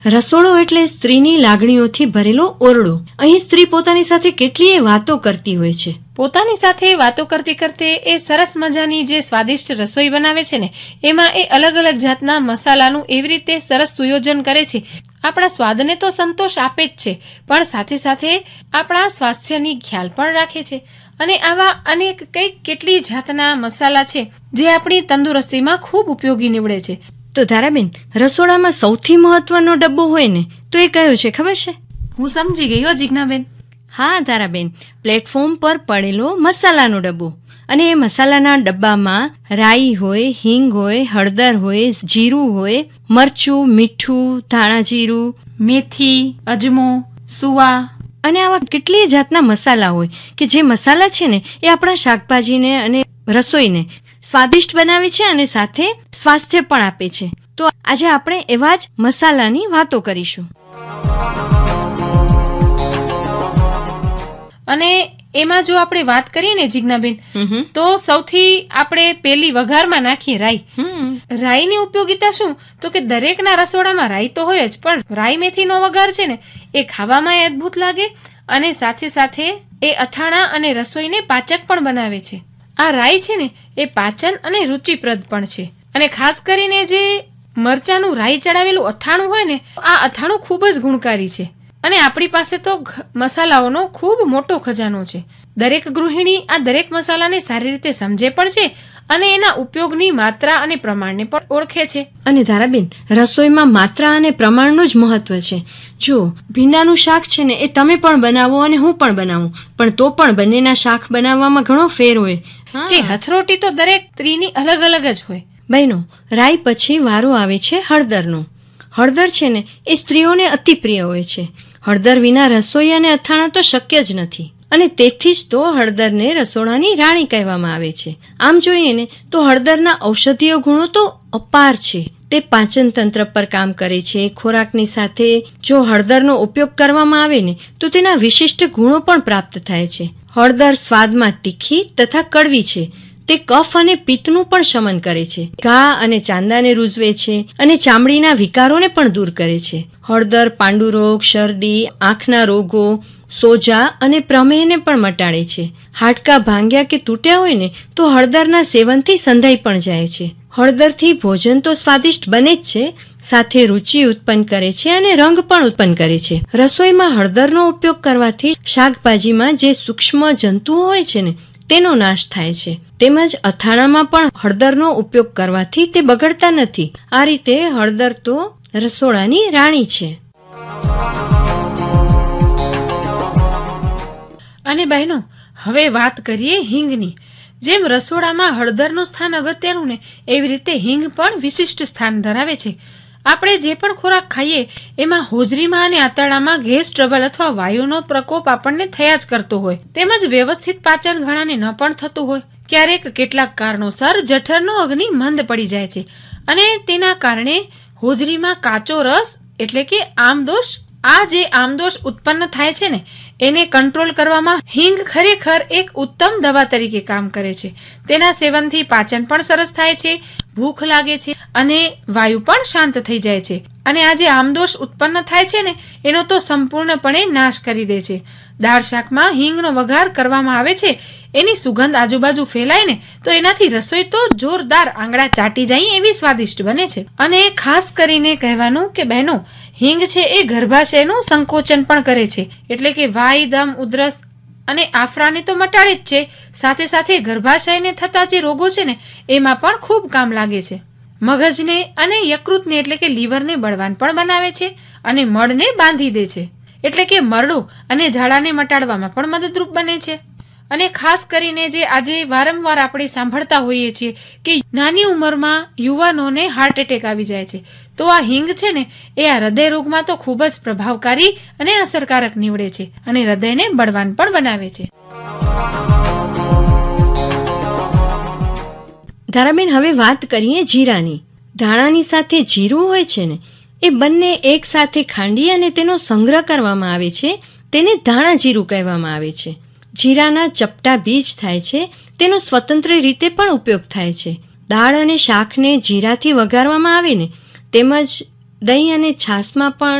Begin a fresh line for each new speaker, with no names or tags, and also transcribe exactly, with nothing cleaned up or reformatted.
રસોડો એટલે સ્ત્રીની લાગણીઓથી ભરેલો ઓરડો. અહીં સ્ત્રી પોતાની સાથે કેટલીય વાતો કરતી હોય છે.
પોતાની સાથે વાતો કરતી કરતે એ સરસ મજાની જે સ્વાદિષ્ટ રસોઈ બનાવે છે ને, એમાં એ અલગ અલગ જાતના મસાલાનું એવી રીતે સરસ સુયોજન કરે છે. આપણા સ્વાદને તો સંતોષ આપે જ છે, પણ સાથે સાથે આપણા સ્વાસ્થ્યની ખ્યાલ પણ રાખે છે. અને આવા અનેક કઈક કેટલી જાતના મસાલા છે જે આપણી તંદુરસ્તીમાં ખૂબ ઉપયોગી નીવડે છે.
તો ધારાબેન, રસોડામાં સૌથી મહત્વનો ડબ્બો હોય ને તો એ કયો છે ખબર છે?
હું સમજી ગઈ હો જીજ્ઞાબેન.
હા ધારાબેન, પ્લેટફોર્મ પર પડેલો મસાલાનો ડબ્બો. અને એ મસાલાના ડબ્બામાં રાઈ હોય, હિંગ હોય, હળદર હોય, જીરું હોય, મરચું, મીઠું, ધાણા જીરું,
મેથી, અજમો, સુવા
અને આવા કેટલીય જાતના મસાલા હોય કે જે મસાલા છે ને એ આપણા શાકભાજીને અને રસોઈને સ્વાદિષ્ટ બનાવે છે અને સાથે સ્વાસ્થ્ય પણ આપે છે. તો આજે આપણે એવા જ મસાલાની વાતો કરીશું.
અને એમાં જો આપણે વાત કરીએ ને જીજ્ઞાબેન, તો સૌથી આપણે પેલી વઘારમાં નાખીએ રાઈ. રાઈની ઉપયોગિતા શું? તો કે દરેકના રસોડામાં રાઈ તો હોય જ, પણ રાઈ મેથીનો વઘાર છે ને એ ખાવામાં અદ્ભુત લાગે અને સાથે સાથે એ અથાણા અને રસોઈને પાચક પણ બનાવે છે. આ રાઈ છે ને એ પાચન અને રુચિપ્રદ પણ છે. અને ખાસ કરીને જે મરચાનું રાઈ ચડાવેલું અથાણું હોય ને, આ અથાણું ખૂબ જ ગુણકારી છે. અને આપણી પાસે તો મસાલાઓનો ખૂબ મોટો ખજાનો છે. દરેક ગૃહિણી આ દરેક મસાલાને સારી રીતે સમજે પણ છે અને એના ઉપયોગની માત્રા અને પ્રમાણને પણ ઓળખે છે.
અને ધારાબેન, રસોઈમાં માત્રા અને પ્રમાણનું જ મહત્વ છે. જો ભીંડાનું શાક છે ને એ તમે પણ બનાવો અને હું પણ બનાવું, પણ તો પણ બંનેના શાક બનાવવામાં ઘણો ફેર હોય.
કે હથરોટી તો દરેક સ્ત્રીની અલગ અલગ જ હોય.
બહેનો, રાઈ પછી વારો આવે છે હળદરનો. હળદર છે ને એ સ્ત્રીઓને અતિ પ્રિય હોય છે. હળદર વિના રસોઈ અને અથાણા તો શક્ય જ નથી. અને તેથી જ તો હળદરને રસોડાની રાણી કહેવામાં આવે છે. આમ જોઈએ ને તો હળદરના ઔષધીય ગુણો તો અપાર છે. તે પાચન તંત્ર પર કામ કરે છે. ખોરાકની સાથે જો હળદરનો ઉપયોગ કરવામાં આવે ને તો તેના વિશિષ્ટ ગુણો પણ પ્રાપ્ત થાય છે. હળદર સ્વાદમાં તીખી તથા કડવી છે. તે કફ અને પિત્તનું પણ શમન કરે છે. ઘા અને ચાંદાને રૂઝવે છે અને ચામડીના વિકારોને પણ દૂર કરે છે. હળદર પાંડુરોગ, શરદી, આંખના રોગો, સોજા અને પ્રમેહને પણ મટાડે છે. હાડકાં ભાંગ્યા કે તૂટ્યા હોય ને તો હળદરના સેવનથી સંધાઈ પણ જાય છે. હળદરથી ભોજન તો સ્વાદિષ્ટ બને જ છે, સાથે રુચિ ઉત્પન્ન કરે છે અને રંગ પણ ઉત્પન્ન કરે છે. રસોઈમાં હળદરનો ઉપયોગ કરવાથી શાકભાજીમાં જે સૂક્ષ્મ જંતુઓ હોય છે ને તેનો નાશ થાય છે. તેમજ અથાણામાં પણ હળદરનો ઉપયોગ કરવાથી તે બગડતા નથી. આ રીતે હળદર તો રસોડાની રાણી છે.
અને બહેનો, હવે વાત કરીએ હિંગની. જેમ રસોડામાં હળદરનું સ્થાન અગત્યનું ને, એવી રીતે હિંગ પણ વિશિષ્ટ સ્થાન ધરાવે છે. આપણે જે પણ ખોરાક ખાઈએ એમાં હોજરીમાં અને આંતરડામાં ગેસ ટ્રબલ અથવા વાયુનો પ્રકોપ આપણને થયા જ કરતો હોય. તેમજ વ્યવસ્થિત પાચન ઘણાને ન પણ થતું હોય. ક્યારેક કેટલાક કારણોસર જઠરનો અગ્નિ મંદ પડી જાય છે અને તેના કારણે હોજરીમાં કાચો રસ એટલે કે આમદોષ, આ જે આમદોષ ઉત્પન્ન થાય છે ને એને કંટ્રોલ કરવામાં હિંગ ખરેખર એક ઉત્તમ દવા તરીકે કામ કરે છે. તેના સેવનથી પાચન પણ સરસ થાય છે, ભૂખ લાગે છે અને વાયુ પણ શાંત થઈ જાય છે. અને આ જે આમદોષ ઉત્પન્ન થાય છે ને એનો તો સંપૂર્ણપણે નાશ કરી દે છે. દાળ શાકમાં હિંગનો વઘાર કરવામાં આવે છે, એની સુગંધ આજુબાજુ ફેલાય ને તો એનાથી રસોઈ તો જોરદાર આંગળા ચાટી જાય એવી સ્વાદિષ્ટ બને છે. અને ખાસ કરીને કહેવાનું કે બહેનો, હિંગ છે એ ગર્ભાશયનું સંકોચન પણ કરે છે. એટલે કે વાય, દમ, ઉધરસ અને આફરાને તો મટાડે જ છે, સાથે સાથે ગર્ભાશયને થતા જે રોગો છે ને એમાં પણ ખૂબ કામ લાગે છે. મગજને અને યકૃતને એટલે કે લીવરને બળવાન પણ બનાવે છે અને મળને બાંધી દે છે. એટલે કે મરડું અને ઝાડાને મટાડવામાં પણ મદદરૂપ બને છે. અને ખાસ કરીને જે આજે વારંવાર આપણે સાંભળતા હોઈએ છીએ કે નાની ઉંમરમાં યુવાનોને હાર્ટ એટેક આવી જાય છે, તો આ હિંગ છે ને એ આ હૃદય રોગમાં તો ખૂબ જ પ્રભાવકારી અને અસરકારક નીવડે છે અને હૃદયને બળવાન પણ બનાવે છે.
ધારાબેન, હવે વાત કરીએ જીરાની. ધાણાની સાથે જીરું હોય છે ને એ બંને એક સાથે ખાંડી અને તેનો સંગ્રહ કરવામાં આવે છે. તેને ધાણા જીરું કહેવામાં આવે છે. જીરાના ચપટા બીજ થાય છે, તેનો સ્વતંત્ર રીતે પણ ઉપયોગ થાય છે. દાળ અને શાકને જીરાથી વઘારવામાં આવે ને તેમજ દહીં અને છાશમાં પણ